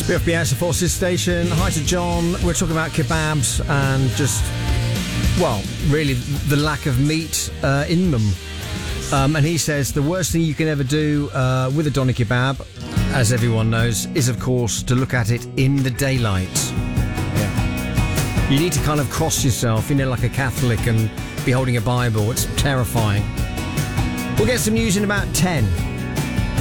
BFBS, the Forces Station. Hi to John. We're talking about kebabs and just, well, really the lack of meat in them. And he says the worst thing you can ever do with a doner kebab, as everyone knows, is of course to look at it in the daylight. Yeah. You need to kind of cross yourself, like a Catholic, and be holding a Bible. It's terrifying. We'll get some news in about 10.